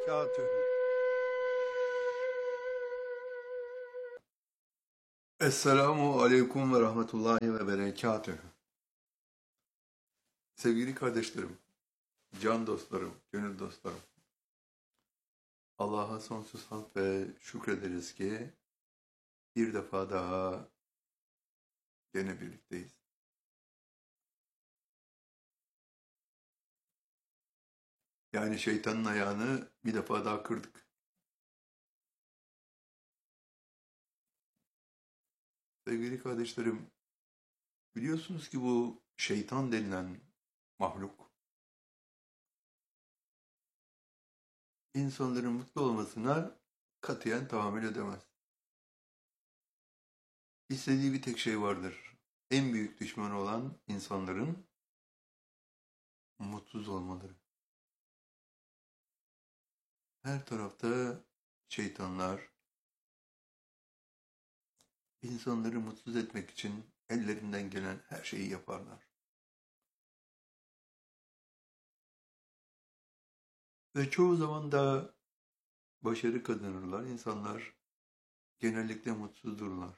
berekatühü. Esselamu Aleyküm ve Rahmetullahi ve Berekatühü. Sevgili kardeşlerim, can dostlarım, gönül dostlarım. Allah'a sonsuz hamd ve şükrederiz ki bir defa daha gene birlikteyiz. Yani şeytanın ayağını bir defa daha kırdık. Sevgili kardeşlerim, biliyorsunuz ki bu şeytan denilen mahluk, insanların mutlu olmasına katiyen tahammül edemez. İstediği bir tek şey vardır. En büyük düşmanı olan insanların mutsuz olmaları. Her tarafta şeytanlar, insanları mutsuz etmek için ellerinden gelen her şeyi yaparlar. Ve çoğu zaman da başarı kazanırlar. İnsanlar genellikle mutsuzdurlar.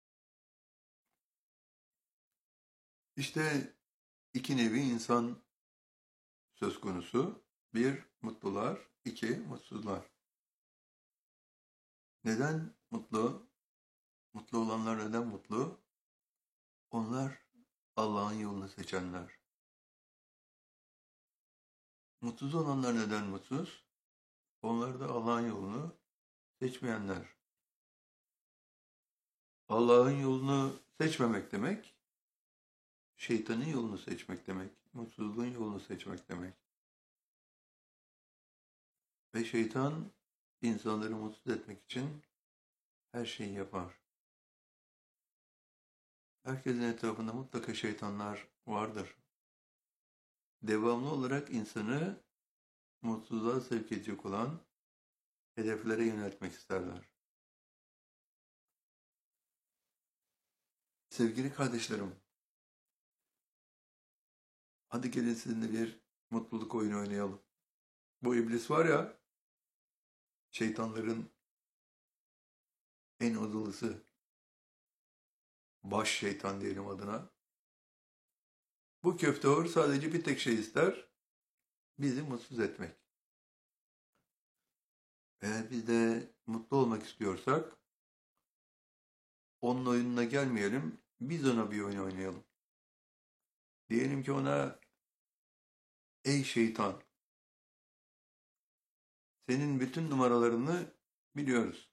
İşte iki nevi insan söz konusu. Bir, mutlular. İki, mutsuzlar. Neden mutlu? Mutlu olanlar neden mutlu? Onlar Allah'ın yolunu seçenler. Mutsuz olanlar neden mutsuz? Onlar da Allah'ın yolunu seçmeyenler. Allah'ın yolunu seçmemek demek, şeytanın yolunu seçmek demek, mutsuzluğun yolunu seçmek demek. Ve şeytan insanları mutsuz etmek için her şeyi yapar. Herkesin etrafında mutlaka şeytanlar vardır. Devamlı olarak insanı mutsuzluğa sevk edecek olan hedeflere yöneltmek isterler. Sevgili kardeşlerim, hadi gelin sizinle bir mutluluk oyunu oynayalım. Bu iblis var ya, şeytanların en azılısı, baş şeytan diyelim adına. Bu köftehor sadece bir tek şey ister, bizi mutsuz etmek. Eğer biz de mutlu olmak istiyorsak, onun oyununa gelmeyelim, biz ona bir oyun oynayalım. Diyelim ki ona, ey şeytan, senin bütün numaralarını biliyoruz.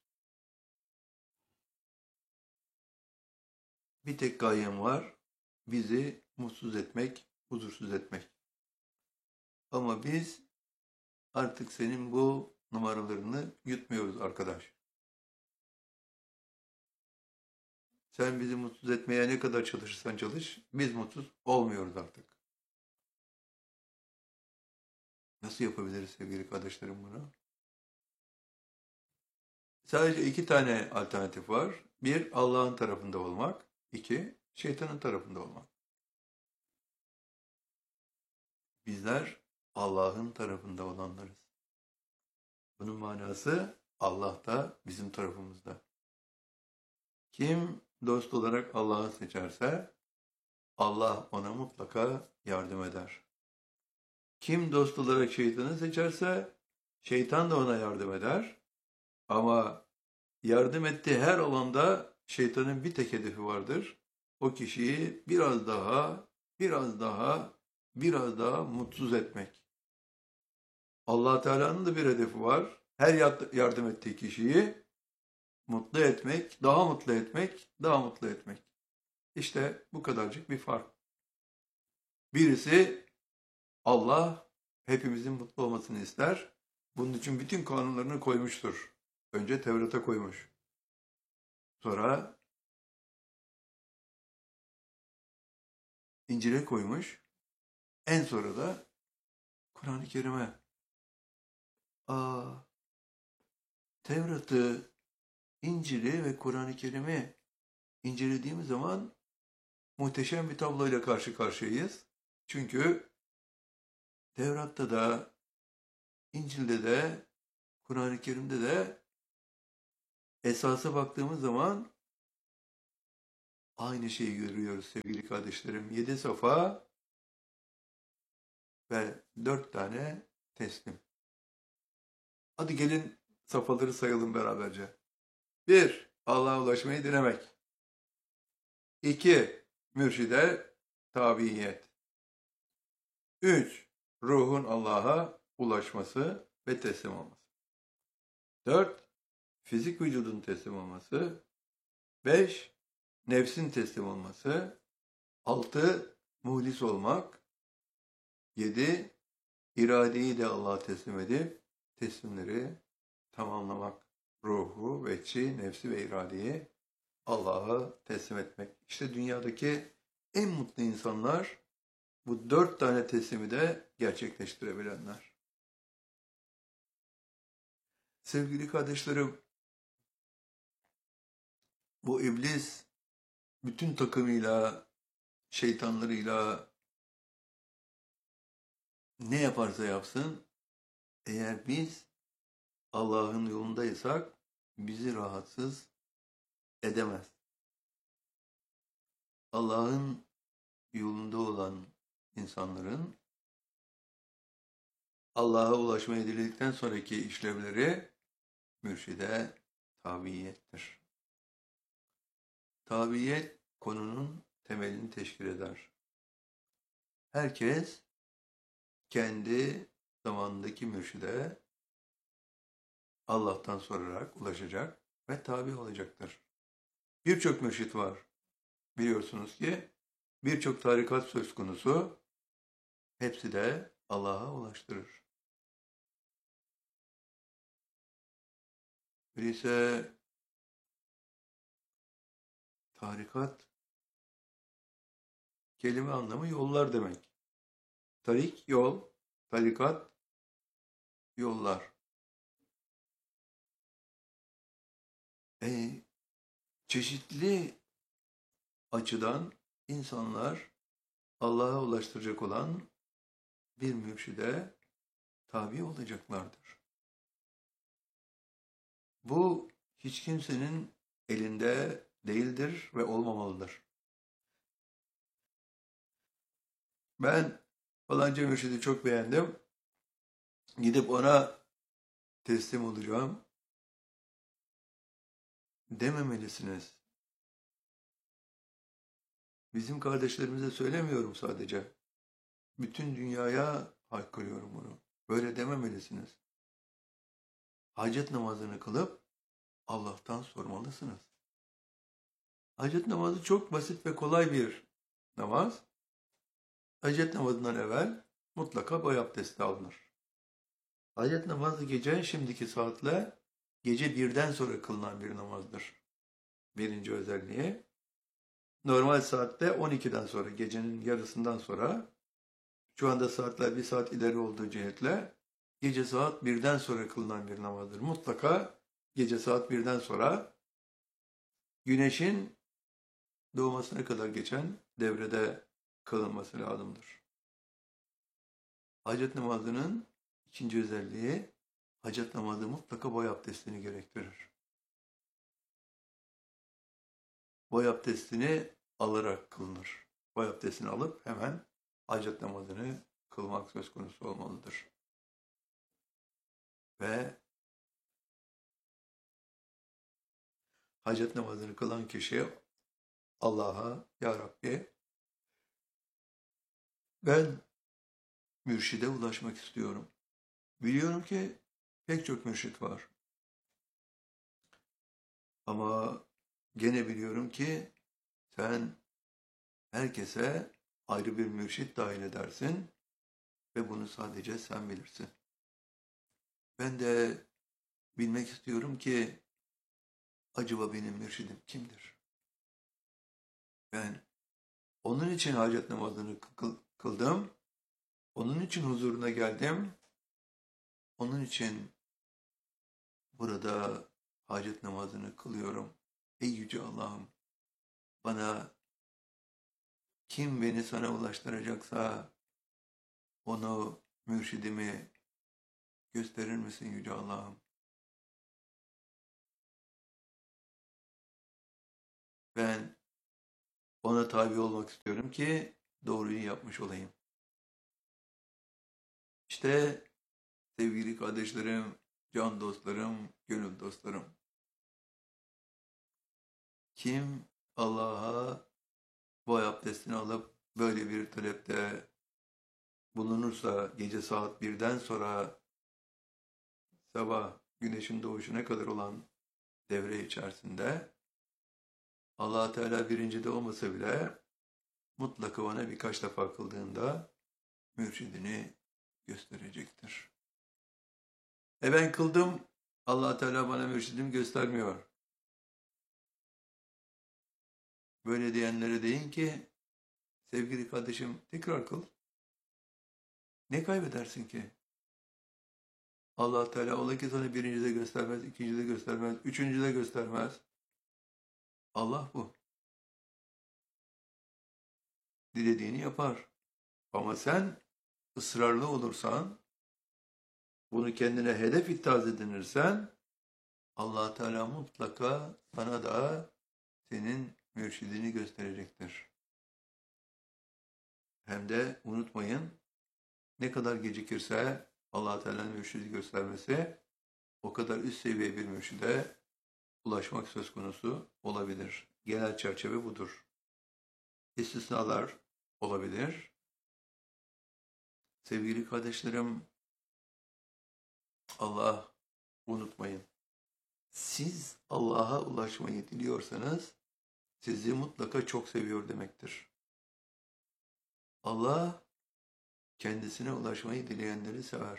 Bir tek gayem var, bizi mutsuz etmek, huzursuz etmek. Ama biz artık senin bu numaralarını yutmuyoruz arkadaş. Sen bizi mutsuz etmeye ne kadar çalışırsan çalış, biz mutsuz olmuyoruz artık. Nasıl yapabiliriz sevgili kardeşlerim bunu? Sadece iki tane alternatif var. Bir, Allah'ın tarafında olmak. İki, şeytanın tarafında olmak. Bizler Allah'ın tarafında olanlarız. Bunun manası Allah da bizim tarafımızda. Kim dost olarak Allah'ı seçerse Allah ona mutlaka yardım eder. Kim dost olarak şeytanı seçerse şeytan da ona yardım eder. Ama yardım ettiği her alanda şeytanın bir tek hedefi vardır. O kişiyi biraz daha mutsuz etmek. Allah Teala'nın da bir hedefi var. Her yardım ettiği kişiyi mutlu etmek, daha mutlu etmek, daha mutlu etmek. İşte bu kadarcık bir fark. Birisi Allah hepimizin mutlu olmasını ister. Bunun için bütün kanunlarını koymuştur. Önce Tevrat'a koymuş. Sonra İncil'e koymuş. En sonra da Kur'an-ı Kerim'e. Aa, Tevrat'ı, İncil'i ve Kur'an-ı Kerim'i incelediğimiz zaman muhteşem bir tabloyla karşı karşıyayız. Çünkü Tevrat'ta da, İncil'de de Kur'an-ı Kerim'de de esasa baktığımız zaman aynı şeyi görüyoruz sevgili kardeşlerim. 7 safa ve 4 tane teslim. Hadi gelin safhaları sayalım beraberce. 1. Allah'a ulaşmayı dilemek. 2. Mürşide tabiyet. 3. Ruhun Allah'a ulaşması ve teslim olması. 4. Fizik vücudun teslim olması. 5. Nefsin teslim olması. 6. Muhlis olmak. 7. İradeyi de Allah'a teslim edip teslimleri tamamlamak. Ruhu, vecci, nefsi ve iradeyi Allah'a teslim etmek. İşte dünyadaki en mutlu insanlar bu 4 tane teslimi de gerçekleştirebilenler. Sevgili kardeşlerim, bu iblis bütün takımıyla, şeytanlarıyla ne yaparsa yapsın, eğer biz Allah'ın yolundaysak bizi rahatsız edemez. Allah'ın yolunda olan insanların Allah'a ulaşmayı diledikten sonraki işlevleri mürşide tabiyettir. Tabiyet konunun temelini teşkil eder. Herkes kendi zamanındaki mürşide Allah'tan sorarak ulaşacak ve tabi olacaktır. Birçok mürşit var. Biliyorsunuz ki birçok tarikat söz konusu, hepsi de Allah'a ulaştırır. Öyleyse tarikat kelime anlamı yollar demek. Tarik yol, tarikat yollar. Çeşitli açıdan insanlar Allah'a ulaştıracak olan bir mürşide tabi olacaklardır. Bu hiç kimsenin elinde değildir ve olmamalıdır. Ben falanca mürşidi çok beğendim, gidip ona teslim olacağım dememelisiniz. Bizim kardeşlerimize söylemiyorum sadece. Bütün dünyaya haykırıyorum bunu. Böyle dememelisiniz. Hacet namazını kılıp Allah'tan sormalısınız. Hacet namazı çok basit ve kolay bir namaz. Hacet namazından evvel mutlaka boy abdesti alınır. Hacet namazı gece şimdiki saatle gece 1'den sonra kılınan bir namazdır. Birinci özelliği. Normal saatte 12'den sonra, gecenin yarısından sonra, şu anda saatler bir saat ileri olduğu cihetle gece saat 1'den sonra kılınan bir namazdır. Mutlaka gece saat 1'den sonra güneşin doğmasına kadar geçen devrede kılınması lazımdır. Hacet namazının ikinci özelliği, hacet namazı mutlaka boy abdestini gerektirir. Boy abdestini alarak kılınır. Boy abdestini alıp hemen hacet namazını kılmak söz konusu olmalıdır. Ve hacet namazını kılan kişi Allah'a, Ya Rabbi, ben mürşide ulaşmak istiyorum. Biliyorum ki pek çok mürşit var. Ama gene biliyorum ki sen herkese ayrı bir mürşit dahil edersin ve bunu sadece sen bilirsin. Ben de bilmek istiyorum ki acaba benim mürşidim kimdir? Ben onun için hacet namazını kıldım, onun için huzuruna geldim, onun için burada hacet namazını kılıyorum. Ey Yüce Allah'ım, bana kim beni sana ulaştıracaksa onu, mürşidimi gösterir misin Yüce Allah'ım? Ben ona tabi olmak istiyorum ki doğruyu yapmış olayım. İşte sevgili kardeşlerim, can dostlarım, gönül dostlarım. Kim Allah'a bu abdestini alıp böyle bir talepte bulunursa gece saat 1'den sonra sabah güneşin doğuşuna kadar olan devre içerisinde Allah Teala birincide olmasa bile mutlaka ona birkaç defa kıldığında mürşidini gösterecektir. Ben kıldım, Allah Teala bana mürşidimi göstermiyor. Böyle diyenlere deyin ki, sevgili kardeşim tekrar kıl. Ne kaybedersin ki? Allah Teala ola ki sana birincide göstermez, ikincide göstermez, üçüncüde göstermez. Allah bu. Dilediğini yapar. Ama sen ısrarlı olursan, bunu kendine hedef ittihaz edinirsen, Allah Teala mutlaka sana da senin mürşidini gösterecektir. Hem de unutmayın, ne kadar gecikirse Allah Teala'nın mürşidi göstermesi, o kadar üst seviye bir mürşide ulaşmak söz konusu olabilir. Genel çerçeve budur. İstisnalar olabilir. Sevgili kardeşlerim, Allah unutmayın. Siz Allah'a ulaşmayı diliyorsanız sizi mutlaka çok seviyor demektir. Allah kendisine ulaşmayı dileyenleri sever.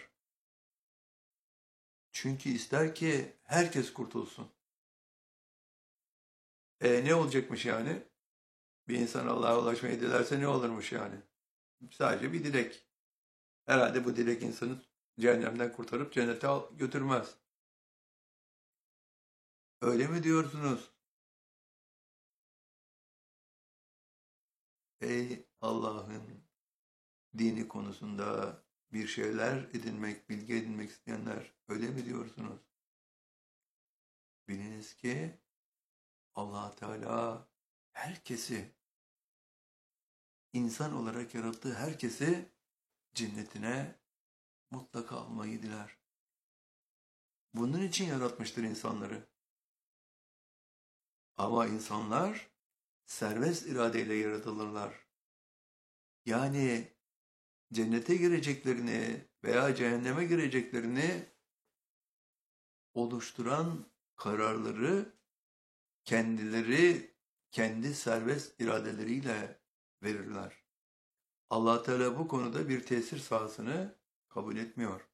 Çünkü ister ki herkes kurtulsun. Ne olacakmış yani? Bir insan Allah'a ulaşmayı dilerse ne olurmuş yani? Sadece bir dilek. Herhalde bu dilek insanı cehennemden kurtarıp cennete götürmez. Öyle mi diyorsunuz? Ey Allah'ın dini konusunda bir şeyler edinmek, bilgi edinmek isteyenler, öyle mi diyorsunuz? Biliniz ki Allah Teala herkesi, insan olarak yarattığı herkesi cennetine mutlaka almayı diler. Bunun için yaratmıştır insanları. Ama insanlar serbest iradeyle yaratılırlar. Yani cennete gireceklerini veya cehenneme gireceklerini oluşturan kararları kendileri kendi serbest iradeleriyle verirler. Allah Teala bu konuda bir tesir sahasını kabul etmiyor.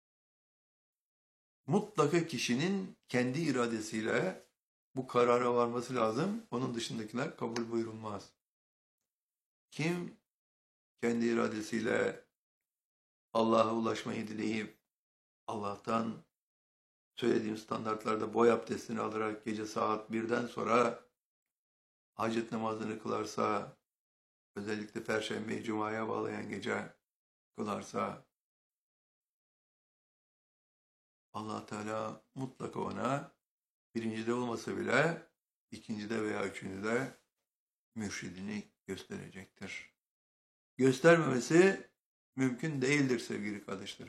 Mutlaka kişinin kendi iradesiyle bu karara varması lazım. Onun dışındakiler kabul buyurulmaz. Kim kendi iradesiyle Allah'a ulaşmayı dileyip Allah'tan söylediğim standartlarda boy abdestini alarak gece saat 1'den sonra hacet namazını kılarsa, özellikle Perşembeyi Cuma'ya bağlayan gece kılarsa, Allah Teala mutlaka ona birincide olmasa bile ikincide veya üçüncüde mürşidini gösterecektir. Göstermemesi mümkün değildir sevgili kardeşlerim.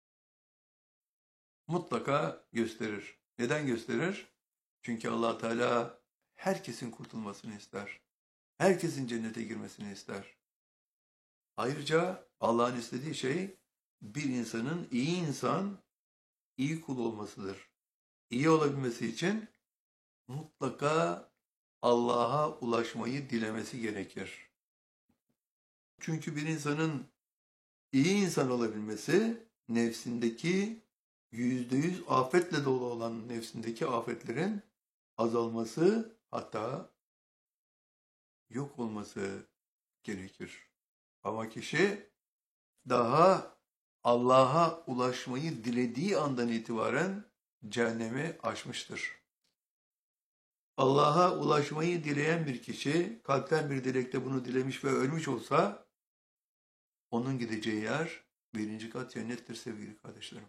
Mutlaka gösterir. Neden gösterir? Çünkü Allah Teala herkesin kurtulmasını ister. Herkesin cennete girmesini ister. Ayrıca Allah'ın istediği şey bir insanın iyi insan, iyi kul olmasıdır. İyi olabilmesi için mutlaka Allah'a ulaşmayı dilemesi gerekir. Çünkü bir insanın iyi insan olabilmesi nefsindeki %100 afetle dolu olan nefsindeki afetlerin azalması, hatta yok olması gerekir. Ama kişi daha Allah'a ulaşmayı dilediği andan itibaren cehennemi aşmıştır. Allah'a ulaşmayı dileyen bir kişi kalpten bir dilekte bunu dilemiş ve ölmüş olsa onun gideceği yer 1. kat cennettir sevgili kardeşlerim.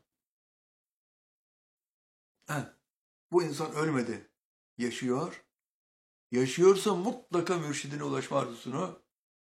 Bu insan ölmedi, yaşıyor yaşıyorsa mutlaka mürşidine ulaşma arzusunu